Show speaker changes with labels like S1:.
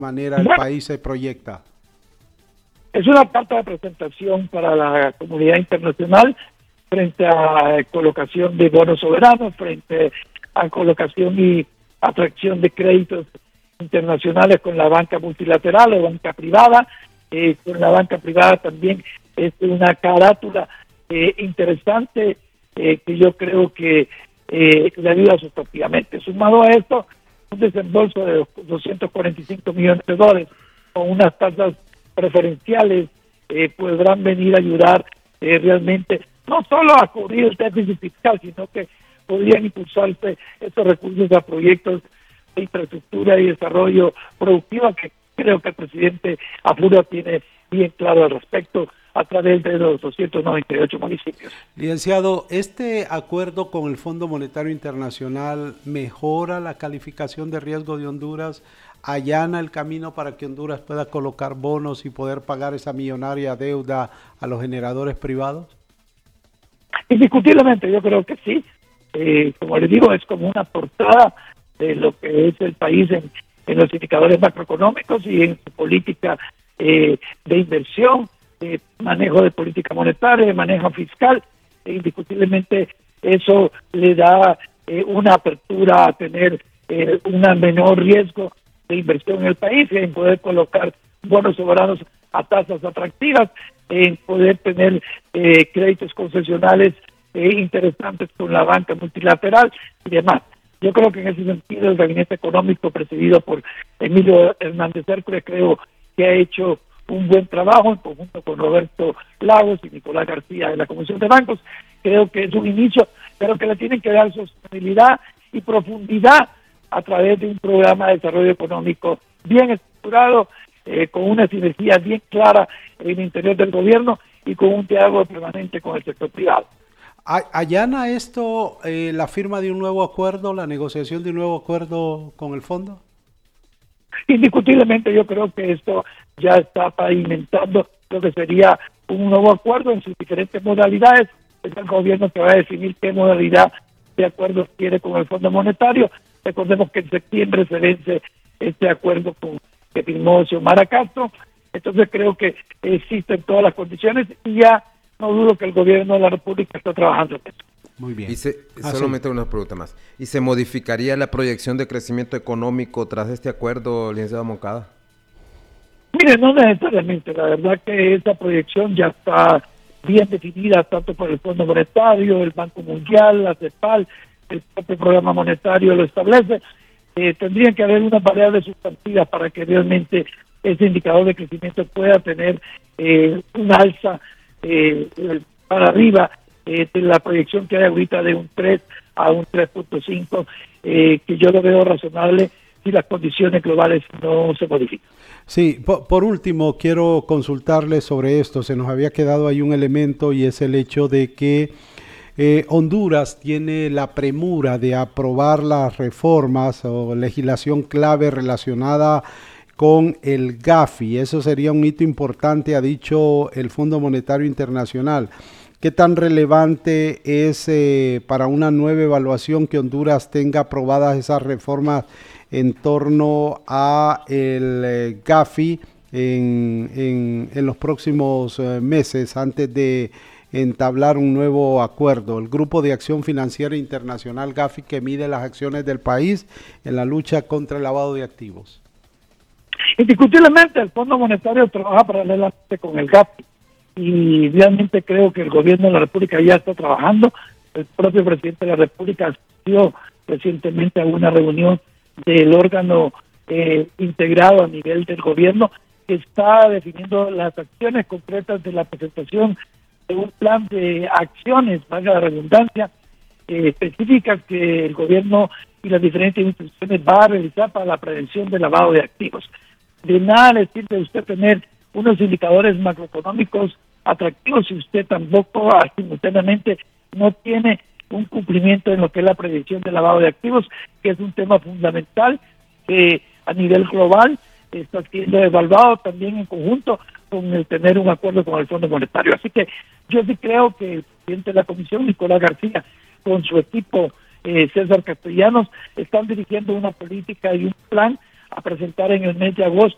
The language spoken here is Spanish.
S1: manera el
S2: Bueno,
S1: país se proyecta?
S2: es una carta de presentación para la comunidad internacional frente a colocación de bonos soberanos, frente a colocación y atracción de créditos internacionales con la banca multilateral o banca privada. Con la banca privada también es una carátula interesante que yo creo que le ayuda sustantivamente. Sumado a esto, un desembolso de $245 millones con unas tasas preferenciales podrán venir a ayudar realmente no solo a cubrir el déficit fiscal, sino que podrían impulsarse estos recursos a proyectos de infraestructura y desarrollo productivo, que creo que el presidente Apuro tiene bien claro al respecto a través de los 298 municipios.
S1: Licenciado, ¿este acuerdo con el Fondo Monetario Internacional mejora la calificación de riesgo de Honduras? ¿Allana el camino para que Honduras pueda colocar bonos y poder pagar esa millonaria deuda a los generadores privados?
S2: Indiscutiblemente, yo creo que sí. Como les digo, es como una portada de lo que es el país en los indicadores macroeconómicos y en su política de inversión, manejo de política monetaria, manejo fiscal. Indiscutiblemente eso le da una apertura a tener un menor riesgo de inversión en el país, en poder colocar bonos soberanos a tasas atractivas, en poder tener créditos concesionales interesantes con la banca multilateral y demás. Yo creo que en ese sentido el gabinete económico presidido por Emilio Hernández Hércules creo que ha hecho un buen trabajo en conjunto con Roberto Lagos y Nicolás García de la Comisión de Bancos. Creo que es un inicio, pero que le tienen que dar sostenibilidad y profundidad a través de un programa de desarrollo económico bien estructurado, con una sinergia bien clara en el interior del gobierno y con un diálogo permanente con el sector privado.
S1: ¿Allana esto la firma de un nuevo acuerdo, la negociación de un nuevo acuerdo con el fondo?
S2: Indiscutiblemente yo creo que esto ya está pavimentando lo que sería un nuevo acuerdo en sus diferentes modalidades. Es el gobierno que va a definir qué modalidad de acuerdo quiere con el Fondo Monetario. Recordemos que en septiembre se vence este acuerdo que firmó Xiomara Castro. Entonces creo que existen todas las condiciones y ya no dudo que el gobierno de la República está trabajando en eso.
S3: Muy bien. Solamente una pregunta más. ¿Y se modificaría la proyección de crecimiento económico tras este acuerdo, licenciado Moncada?
S2: Mire, no necesariamente. La verdad que esta proyección ya está bien definida tanto por el Fondo Monetario, el Banco Mundial, la CEPAL, el propio programa monetario lo establece. Tendrían que haber unas variables sustantivas para que realmente ese indicador de crecimiento pueda tener un alza para arriba de la proyección que hay ahorita de un 3 a un 3.5, que yo lo veo razonable si las condiciones globales no se modifican.
S1: Sí, por último, quiero consultarle sobre esto. Se nos había quedado ahí un elemento y es el hecho de que Honduras tiene la premura de aprobar las reformas o legislación clave relacionada con el Gafi. Eso sería un hito importante, ha dicho el Fondo Monetario Internacional. ¿Qué tan relevante es para una nueva evaluación que Honduras tenga aprobadas esas reformas en torno a el Gafi en los próximos meses antes de entablar un nuevo acuerdo? El Grupo de Acción Financiera Internacional Gafi, que mide las acciones del país en la lucha contra el lavado de activos.
S2: Indiscutiblemente el Fondo Monetario trabaja paralelamente con el GAFI y realmente creo que el gobierno de la República ya está trabajando. El propio presidente de la República asistió recientemente a una reunión del órgano integrado a nivel del gobierno que está definiendo las acciones concretas de la presentación de un plan de acciones, valga la redundancia, específicas que el gobierno y las diferentes instituciones va a realizar para la prevención del lavado de activos. De nada le sirve a usted tener unos indicadores macroeconómicos atractivos si usted tampoco simultáneamente no tiene un cumplimiento en lo que es la prevención del lavado de activos, que es un tema fundamental que a nivel global está siendo evaluado también en conjunto con el tener un acuerdo con el Fondo Monetario. Así que yo sí creo que el presidente de la Comisión, Nicolás García, con su equipo César Castellanos, están dirigiendo una política y un plan a presentar en el mes de agosto